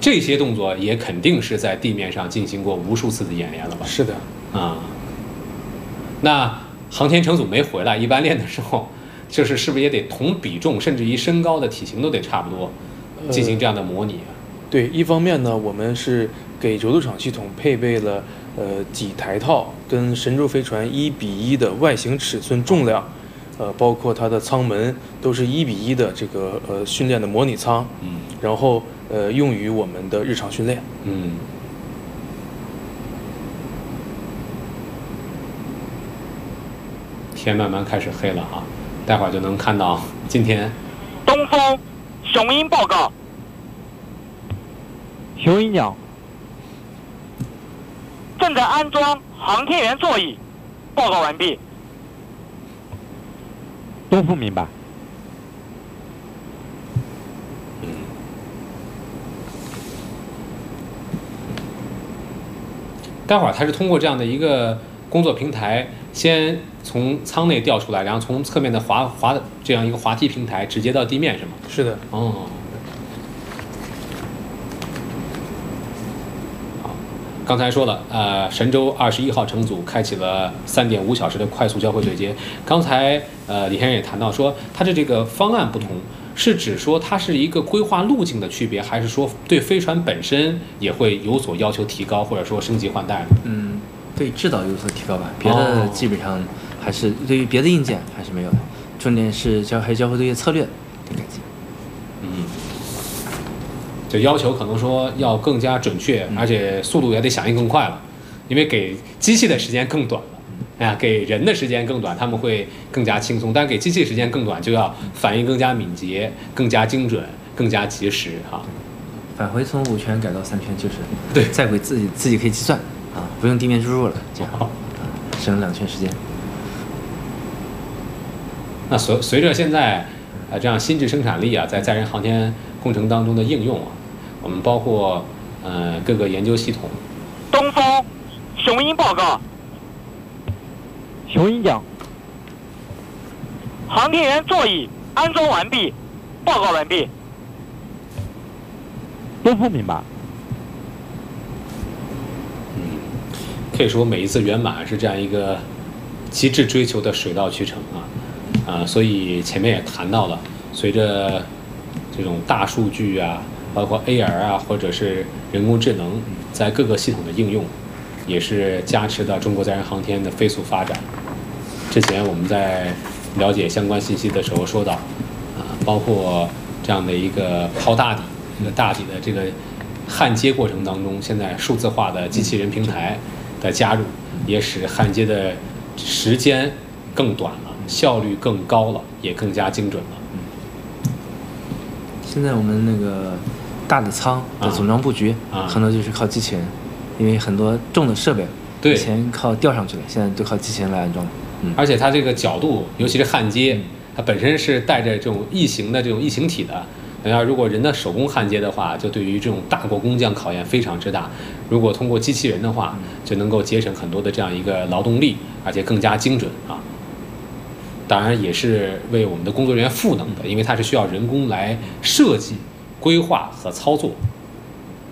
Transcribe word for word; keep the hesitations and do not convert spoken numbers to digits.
这些动作也肯定是在地面上进行过无数次的演练了吧？ 是的， 啊、嗯。那航天乘组没回来，一般练的时候，就是是不是也得同比重，甚至于身高的体型都得差不多，进行这样的模拟啊？ 呃、对，一方面呢，我们是给轴突场系统配备了呃几台套跟神舟飞船一比一的外形尺寸重量，呃，包括它的舱门都是一比一的这个呃训练的模拟舱， 嗯， 然后呃用于我们的日常训练， 嗯。天慢慢开始黑了哈，待会儿就能看到今天。 东风，雄鹰报告。 雄鹰鸟。 正在安装航天员座椅，报告完毕。 东风明白。 嗯。待会儿他是通过这样的一个工作平台，先从舱内调出来，然后从侧面的滑滑这样一个滑梯平台直接到地面是吗？ 是的。 哦。好，刚才说了，呃，神舟二十一号乘组开启了三点五小时的快速交会对接。刚才呃李先生也谈到说，它的这个方案不同，是指说它是一个规划路径的区别，还是说对飞船本身也会有所要求提高，或者说升级换代呢？ 嗯。对制导有所提高吧，别的基本上还是对于别的硬件还是没有的，重点是交还是交会对接策略的改进。 嗯，这要求可能说要更加准确， 嗯、 而且速度也得响应更快了，因为给机器的时间更短了，哎呀，给人的时间更短，他们会更加轻松，但给机器时间更短，就要反应更加敏捷、更加精准、更加及时哈。 返回从五圈改到三圈就是对， 在轨自己自己可以计算。啊，不用地面输入了，这样啊，省两圈时间。 那随随着现在呃这样新质生产力啊，在载人航天工程当中的应用啊，我们包括呃各个研究系统。 东风，雄鹰报告。 雄鹰讲。 航天员座椅安装完毕，报告完毕。 东风明白。 可以说每一次圆满是这样一个极致追求的水到渠成啊，啊，所以前面也谈到了，随着这种大数据啊，包括 A R 啊，或者是人工智能在各个系统的应用，也是加持到中国载人航天的飞速发展。之前我们在了解相关信息的时候说到，啊，包括这样的一个抛大底，这个大底的这个焊接过程当中，现在数字化的机器人平台的加入，也使焊接的时间更短了，效率更高了，也更加精准了。 嗯，现在我们那个大的舱的总装布局，啊，很多就是靠机器人，因为很多重的设备， 对， 以前靠吊上去的，现在都靠机器人来安装。 嗯，而且它这个角度，尤其是焊接，它本身是带着这种异形的这种异形体的。然后，如果人的手工焊接的话，就对于这种大国工匠考验非常之大。如果通过机器人的话，就能够节省很多的这样一个劳动力，而且更加精准啊。当然，也是为我们的工作人员赋能的，因为它是需要人工来设计、规划和操作。